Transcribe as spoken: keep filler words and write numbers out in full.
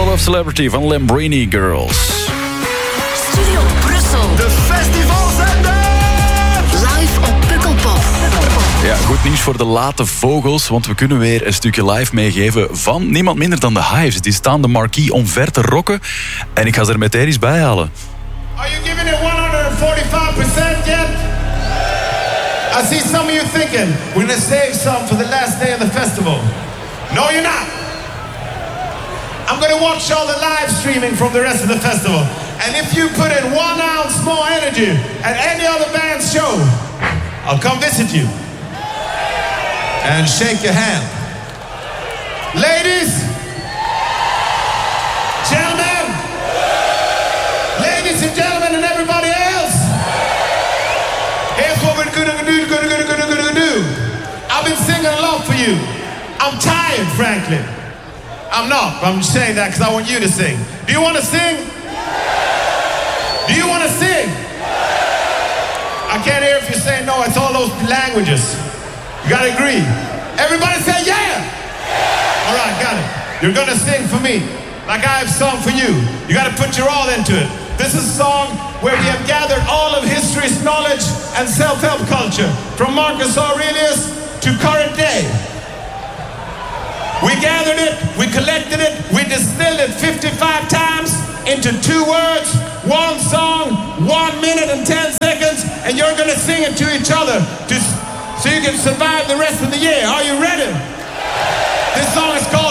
of Celebrity van Lambrini Girls. Studio Brussel. De festivalzender! Live op Pukkelpop. Ja, goed nieuws voor de late vogels, want we kunnen weer een stukje live meegeven van niemand minder dan de Hives. Die staan de marquee omver te rocken en ik ga ze er meteen eens bij halen. Are you giving it one hundred forty-five percent yet? I see some of you thinking, we're gonna save some for the last day of the festival. No, you're not. I'm gonna watch all the live streaming from the rest of the festival. And if you put in one ounce more energy at any other band's show, I'll come visit you and shake your hand. Ladies, gentlemen, ladies and gentlemen and everybody else, here's what we're gonna do, gonna, gonna, gonna, gonna do. I've been singing a lot for you. I'm tired, frankly. I'm not, but I'm saying that because I want you to sing. Do you want to sing? Do you want to sing? I can't hear if you say no. It's all those languages. You got to agree. Everybody say yeah. All right, got it. You're going to sing for me like I have sung for you. You got to put your all into it. This is a song where we have gathered all of history's knowledge and self-help culture, from Marcus Aurelius to current day. We gathered it, we collected it, we distilled it fifty-five times into two words, one song, one minute and ten seconds, and you're gonna sing it to each other to, so you can survive the rest of the year. Are you ready? This song is called